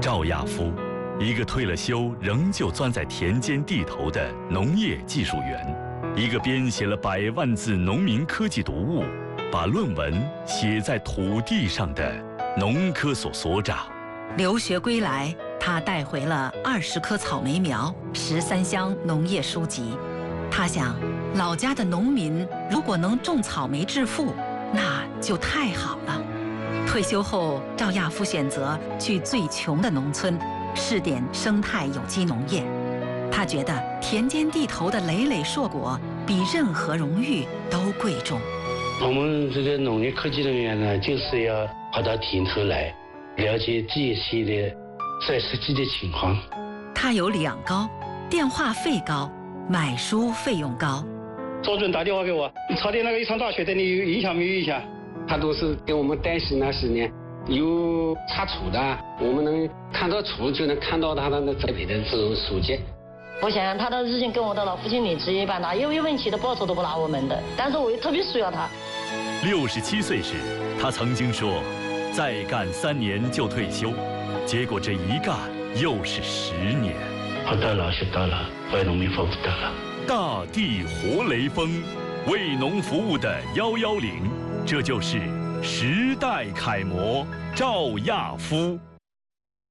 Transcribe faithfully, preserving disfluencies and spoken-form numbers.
赵亚夫，一个退了休仍旧钻在田间地头的农业技术员，一个编写了百万字农民科技读物，把论文写在土地上的农科所所长。 留学归来，他带回了二十棵草莓苗、十三箱农业书籍。他想，老家的农民如果能种草莓致富，那就太好了。退休后，赵亚夫选择去最穷的农村，试点生态有机农业。他觉得田间地头的累累硕果比任何荣誉都贵重。 我们这个农业科技人员呢，就是要跑到田头来，了解这些的在实际的情况。 他有两高，电话费高，买书费用高。 周准打电话给我，朝天那个一场大雪对你有影响没有影响？ 他都是给我们担心那是呢，有查处的，我们能看到处就能看到他的那栽培的这种书籍。 我想他的日情跟我的老父亲年纪一般大，有一分钱的报酬都不拿我们的，但是我又特别需要他。 六十七岁时，他曾经说，再干三年就退休，结果这一干又是十年。 活到老学到老，为农民服务到老。 大地活雷锋，为农服务的幺幺零，这就是时代楷模赵亚夫。